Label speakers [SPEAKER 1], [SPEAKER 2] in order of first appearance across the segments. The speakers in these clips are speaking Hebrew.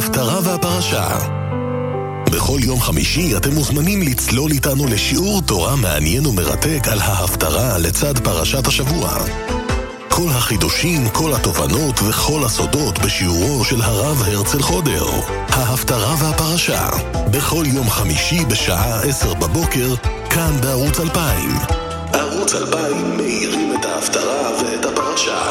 [SPEAKER 1] ההפטרה והפרשה. בכל יום חמישי אתם מוזמנים לצלול איתנו לשיעור תורה מעניין ומרתק על ההפטרה לצד פרשת השבוע. כל החידושים, כל התובנות וכל הסודות בשיעורו של הרב הרצל חודר. ההפטרה והפרשה, בכל יום חמישי בשעה 10 בבוקר, כאן בערוץ 2000. ערוץ 2000 מאירים את ההפטרה ואת הפרשה.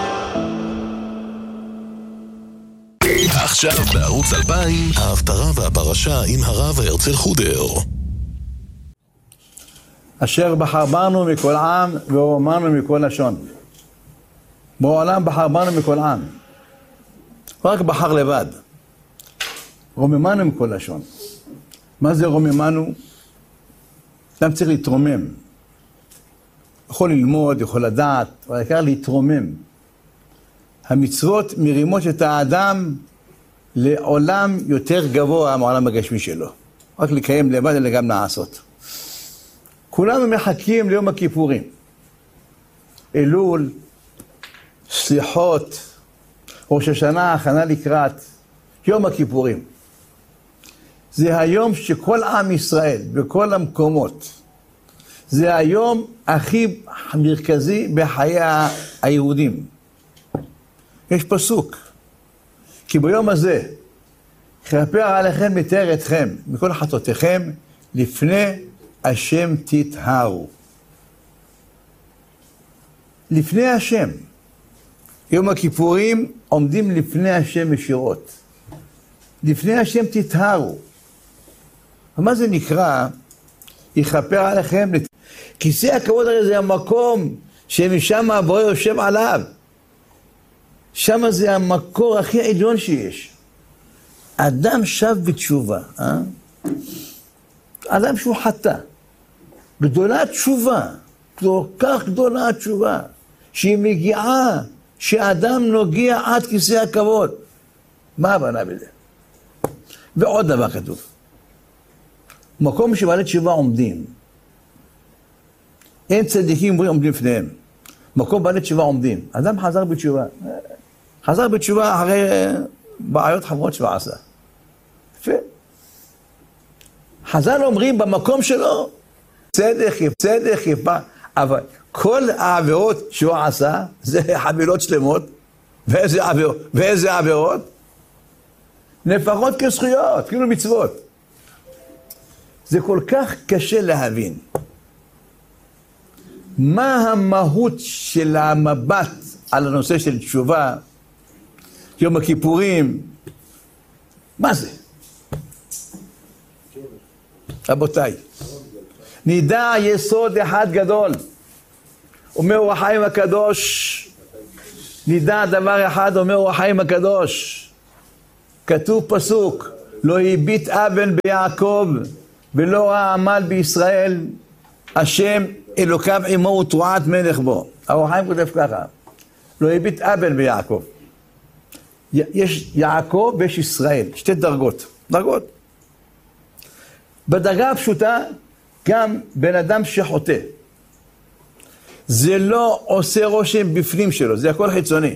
[SPEAKER 1] עכשיו בערוץ 2000, ההפטרה והפרשה עם הרב הרצל חודר.
[SPEAKER 2] אשר בחר בנו מכל עם ורוממנו מכל לשון. בעולם בחר בנו מכל עם. רק בחר לבד. רוממנו מכל לשון. מה זה רוממנו? אדם צריך להתרומם. יכול ללמוד, יכול לדעת, אבל העיקר להתרומם. המצוות מרימות את האדם לעולם יותר גבוה מהעולם הגשמי שלו. רק לקיים לבד אלא גם לעשות. כולנו מחכים ליום הכיפורים. אלול, סליחות, ראש השנה, הכנה לקראת יום הכיפורים. זה היום שכל עם ישראל בכל המקומות, זה היום הכי מרכזי בחיי היהודים. יש פסוק, כי ביום הזה כפר עליכם מתאר אתכם מכל חטאותיכם לפני השם תטהרו. לפני השם. יום הכיפורים עומדים לפני השם ישירות. לפני השם תטהרו. ומה זה נקרא? יכפר עליכם. כיסא הכבוד הרי זה המקום שמשם הבורא יושב עליו. שם זה המקור הכי עליון שיש. אדם שב בתשובה. אדם שהוא חטא. גדולה תשובה. כל כך גדולה התשובה. שהיא מגיעה, שאדם נוגע עד כיסא הכבוד. מה הבנה בזה? ועוד דבר כתוב. מקום שבעלי תשובה עומדים. אין צדיקים עומדים לפניהם. מקום בעלי תשובה עומדים. אדם חזר בתשובה. חזר בתשובה אחרי בעיות חמורות שהוא עשה. יפה. חז"ל אומרים במקום שלו, צדק יפה. אבל כל העבירות שהוא עשה, זה חבילות שלמות. ואיזה עבירות? נפחות כזכויות, כאילו מצוות. זה כל כך קשה להבין. מה המהות של המבט על הנושא של תשובה, יום הכיפורים, מה זה? רבותיי, נדע יסוד אחד גדול. אומר אור החיים הקדוש, נדע דבר אחד, אומר אור החיים הקדוש. כתוב פסוק, לא הביט אבן ביעקב ולא ראה עמל בישראל, השם אלוקיו עמו ותרועת מלך בו. אור החיים כותב ככה, לא הביט אבן ביעקב. יש יעקב ויש ישראל, שתי דרגות. בדרגה הפשוטה, גם בן אדם שחוטא. זה לא עושה רושם בפנים שלו, זה הכל חיצוני.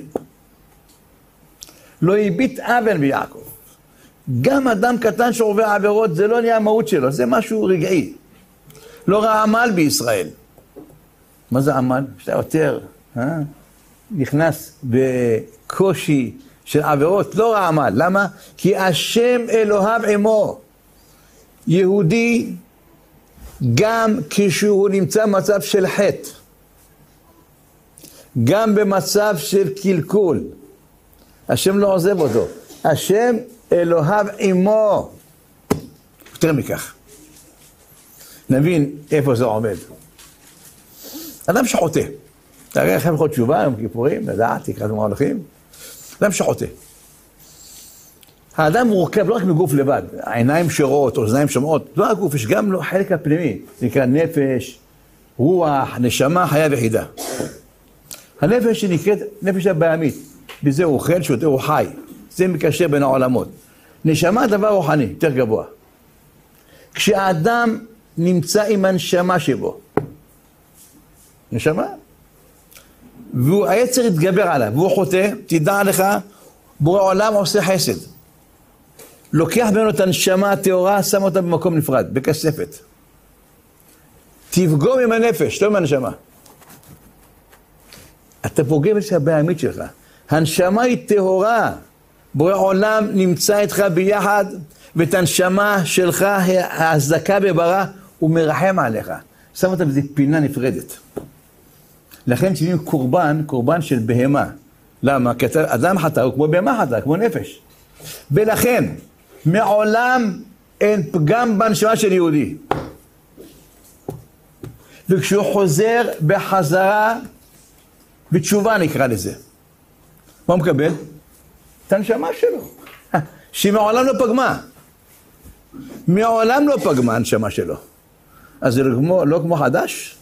[SPEAKER 2] לא הביט אבן ביעקב. גם אדם קטן שעובר עבירות, זה לא נהיה המהות שלו, זה משהו רגעי. לא ראה עמל בישראל. מה זה עמל? שאתה יותר נכנס בקושי של עבירות, לא ראה עמל. למה? כי השם אלוהיו עמו. יהודי, גם כשהוא נמצא במצב של חטא, גם במצב של קלקול, השם לא עוזב אותו. השם אלוהיו עמו. יותר מכך. נבין איפה זה עומד. אדם שחוטא. תראה לכם יכול תשובה, יום כיפורים, לדעת, תקראת מה הולכים. אדם שחוטא. האדם מורכב לא רק מגוף לבד, העיניים שרות, אוזניים שומעות, לא הגוף, יש גם לו חלק הפנימי, זה נקרא נפש, רוח, נשמה, חיה ויחידה. הנפש שנקראת נפש הבהמית, בזה הוא אוכל, שותה, הוא חי, זה מקשר בין העולמות. נשמה דבר רוחני, יותר גבוה. כשהאדם נמצא עם הנשמה שבו, נשמה, והוא היצר יתגבר עליו, והוא חוטא, תדע לך, בורא עולם עושה חסד. לוקח ממנו את הנשמה הטהורה, שם אותה במקום נפרד, בכספת. תפגום עם הנפש, לא עם הנשמה. אתה פוגם את הבהמית שלך. הנשמה היא טהורה. בורא עולם נמצא איתך ביחד, ואת הנשמה שלך, ההזדקה בברא, הוא מרחם עליך. שם אותה בזה פינה נפרדת. לכן שמים קורבן של בהמה. למה? כי אדם חטא הוא כמו בהמה חטא, כמו נפש. ולכן, מעולם אין פגם בנשמה של יהודי. וכשהוא חוזר בחזרה, בתשובה נקרא לזה. מה הוא מקבל? את הנשמה שלו. שמעולם לא פגמה. מעולם לא פגמה הנשמה שלו. אז זה לא כמו חדש?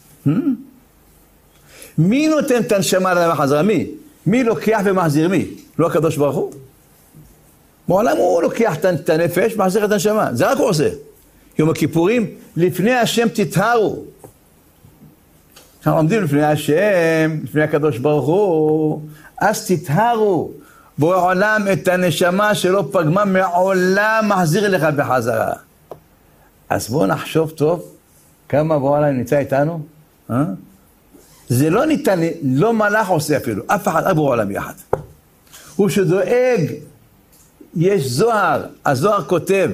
[SPEAKER 2] מי נותן את הנשמה לאדם החזרה? מי לוקח ומחזיר מי? לא הקדוש ברוך הוא? מעולם הוא לוקח את הנפש ומחזיר את הנשמה. זה רק הוא עושה. יום הכיפורים, לפני השם תטהרו. אנחנו עומדים לפני השם, לפני הקדוש ברוך הוא, אז תטהרו. בורא עולם את הנשמה שלא פגמה מעולם מחזיר לך בחזרה. אז בואו נחשוב טוב כמה בורא עולם נמצא איתנו. זה לא ניתן, לא מלאך עושה אפילו, אף אחד, בורא עולם יחד. הוא שדואג, יש זוהר, הזוהר כותב,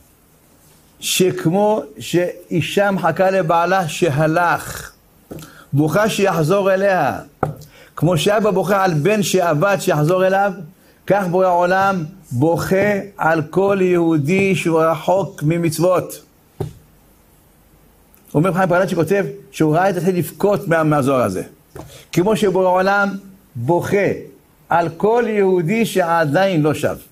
[SPEAKER 2] שכמו שאישה מחכה לבעלה שהלך, בוכה שיחזור אליה, כמו שאבא בוכה על בן שעבד שיחזור אליו, כך בורא עולם בוכה על כל יהודי שהוא רחוק ממצוות. אומר חיים פרלט שכותב שהוא ראה את התחיל לבכות מהזוהר הזה. כמו שבורא עולם בוכה על כל יהודי שעדיין לא שב.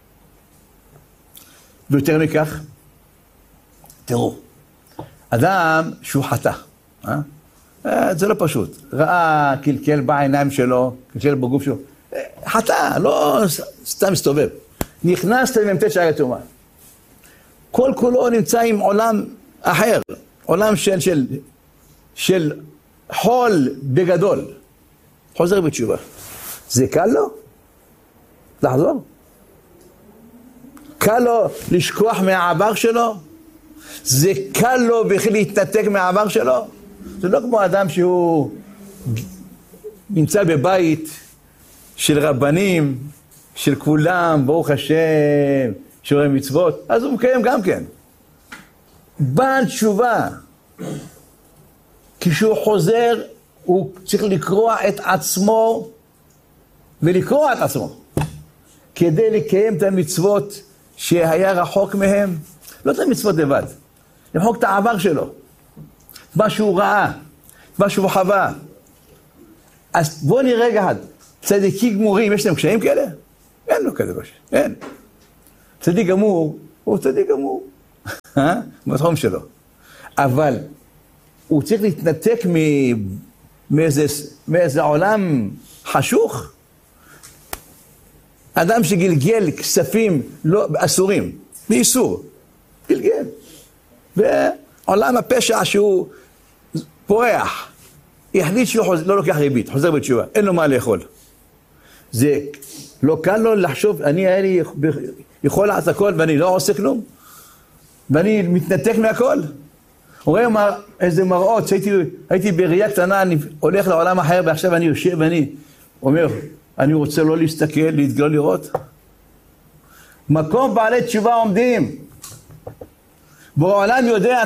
[SPEAKER 2] ויותר מכך, תראו, אדם שהוא חטא, זה לא פשוט. ראה, קלקל בעיניים שלו, קלקל בגוף שלו. חטא, לא סתם מסתובב. נכנס לממתת שערי טומאה. כל כולו נמצא עם עולם אחר. עולם של חול בגדול. חוזר בתשובה. זה קל לו? לחזור? קל לו לשכוח מהעבר שלו? זה קל לו בכלל להתנתק מהעבר שלו? זה לא כמו אדם שהוא נמצא בבית של רבנים, של כולם, ברוך השם, שומרי מצוות, אז הוא מקיים גם כן. בעל תשובה, כשהוא חוזר, הוא צריך לקרוע את עצמו, ולקרוע את עצמו, כדי לקיים את המצוות שהיה רחוק מהם, לא את המצוות לבד, למחוק את העבר שלו, מה שהוא ראה, מה שהוא חווה. אז בואו נראה רגע אחד, צדיקים גמורים, יש להם קשיים כאלה? אין לו כזה קושי, אין. צדיק גמור, הוא צדיק גמור, בתחום שלו. אבל הוא צריך להתנתק מאיזה עולם חשוך. אדם שגלגל כספים לא אסורים, באיסור, גלגל. ועולם הפשע שהוא פורח, החליט שהוא לא לוקח ריבית, חוזר בתשובה, אין לו מה לאכול. זה לא קל לו לחשוב, אני יכול לעשות הכל ואני לא עושה כלום, ואני מתנתק מהכל. הוא רואה איזה מראות, שהייתי בראייה קטנה, אני הולך לעולם אחר, ועכשיו אני יושב ואני אומר, אני רוצה לא להסתכל, להתגלות לראות. מקום בעלי תשובה עומדים. בעולם יודע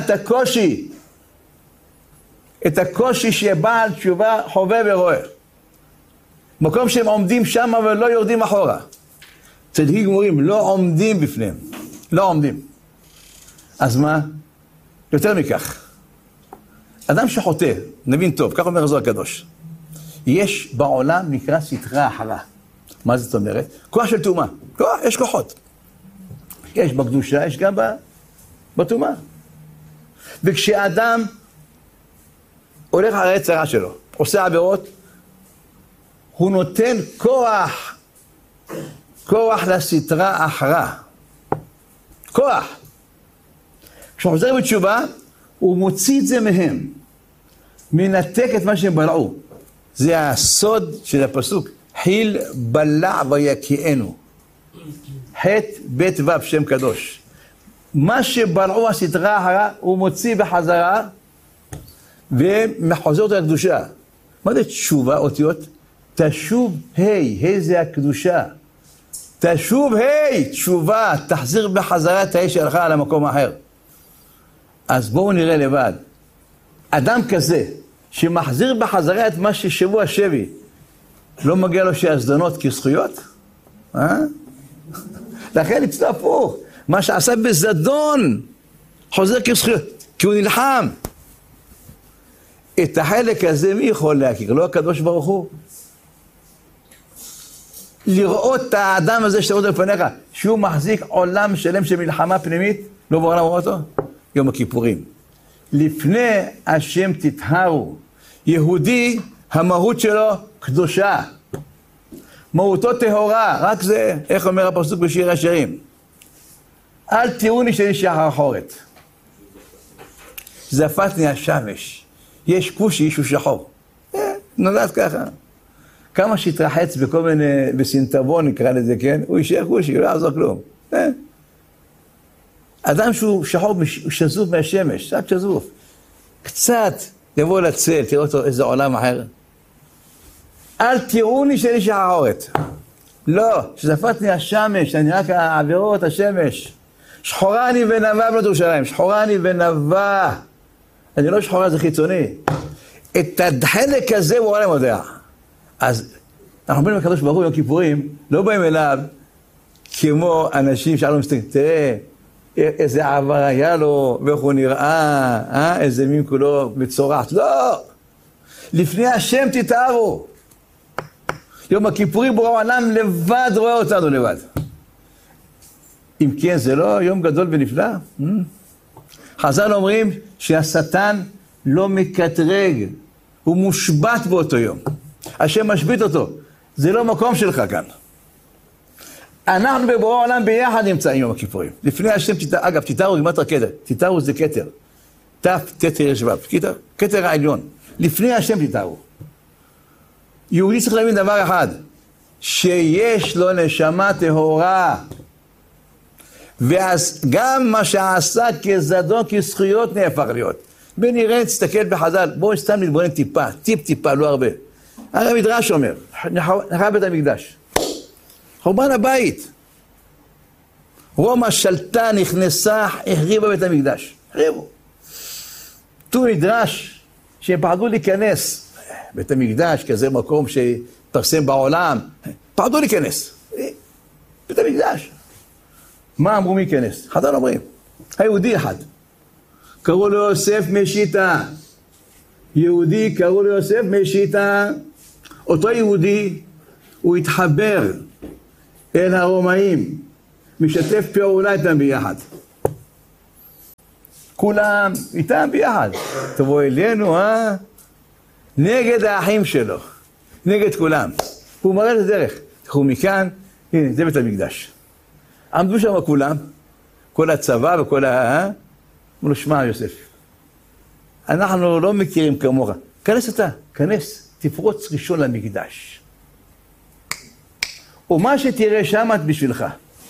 [SPEAKER 2] את הקושי שבעל תשובה חווה ורואה. מקום שהם עומדים שם ולא יורדים אחורה. צדיקים גמורים לא עומדים בפניהם. לא עומדים. אז מה? יותר מכך. אדם שחוטא, נבין טוב, כך אומר הזוהר הקדוש. יש בעולם נקרא סטרה אחרה. מה זאת אומרת? כוח של טומאה. כוח, יש כוחות. יש בקדושה, יש גם בטומאה. וכשאדם הולך אחרי צרה שלו, עושה עבירות, הוא נותן כוח לסטרה אחרה. כוח. כשהוא חוזר בתשובה, הוא מוציא את זה מהם. מנתק את מה שהם בלעו. זה הסוד של הפסוק. חיל בלע ויקיענו. ח' ב' ו' שם קדוש. מה שבלעו הסדרה אחרה, הוא מוציא בחזרה, ומחוזר אותו לקדושה. מה זה תשובה, אותיות? תשוב ה' זה הקדושה. תשוב ה' תשובה, תחזיר בחזרה את ה' שלך למקום אחר. אז בואו נראה לבד. אדם כזה, שמחזיר בחזרה את מה ששבוע שבי, לא מגיע לו שהזדונות כזכויות? לכן אצלו הפוך. מה שעשה בזדון, חוזר כזכויות, כי הוא נלחם. את החלק הזה מי יכול להכיר? לא הקדוש ברוך הוא. לראות את האדם הזה שתראו לפניך, שהוא מחזיק עולם שלם של מלחמה פנימית, לא בעולם רואה אותו? יום הכיפורים. לפני השם תטהרו. יהודי, המהות שלו קדושה. מהותו טהורה, רק זה, איך אומר הפסוק בשיר השירים? אל תראוני שאני שחרחורת. זפתני השמש. יש כושי שהוא שחור. נולד ככה. כמה שהתרחץ בכל מיני, בסינטבון נקרא לזה, כן? הוא יישאר כושי, הוא לא יעזור כלום. אדם שהוא שחור, הוא שזוף מהשמש, קצת שזוף. קצת יבוא לצל, תראו אותו איזה עולם אחר. אל תראוני שאני שחרחורת. לא, שזפתני השמש, אני רק העבירות השמש. שחורה אני ונבה בנות ירושלים, שחורה אני ונבה. אני לא שחורה, זה חיצוני. את החלק הזה הוא עולם יודע. אז אנחנו באים לקדוש ברוך הוא יום כיפורים, לא באים אליו כמו אנשים שאנחנו מסתכלים, תראה איזה עבר היה לו, ואיך הוא נראה, איזה מין כולו מצורעת. לא! לפני השם תתארו. יום הכיפורים בורא העולם לבד רואה אותנו לבד. אם כן, זה לא יום גדול ונפלא? חז"ל אומרים שהשטן לא מקטרג, הוא מושבת באותו יום. השם משבית אותו, זה לא מקום שלך כאן. אנחנו בבורא העולם ביחד נמצאים יום הכיפורים. לפני השם, אגב, תתארו גימטריה כתר, תתארו זה כתר. תף, תתר יש ו', כתר העליון. לפני השם תתארו. יהודי צריך להבין דבר אחד, שיש לו נשמה טהורה. ואז גם מה שעשה כזדון, כזכויות נהפך להיות. ונראה, תסתכל בחז"ל, בואו סתם נתבונן טיפה, לא הרבה. הרי המדרש אומר, נחרב בית המקדש. חורבן הבית. רומא שלטה, נכנסה, החריבה בית המקדש. החריבו. תו מדרש שהם פחדו להיכנס. בית המקדש, כזה מקום שפרסם בעולם. פחדו להיכנס. בית המקדש. מה אמרו מי ייכנס? חז"ל אומרים. היהודי אחד. קראו לו יוסף משיטה. יהודי קראו לו יוסף משיטה. אותו יהודי, הוא התחבר אל הרומאים, משתף פעולה איתם ביחד. כולם איתם ביחד. תבוא אלינו, נגד האחים שלו, נגד כולם. הוא מראה את הדרך. תחו מכאן, הנה, זה בית המקדש. עמדו שם כולם, כל הצבא וכל אמרו לו, שמע יוסף, אנחנו לא מכירים כמוך. כנס אתה, כנס, תפרוץ ראשון למקדש. ומה שתראה שם את בשבילך.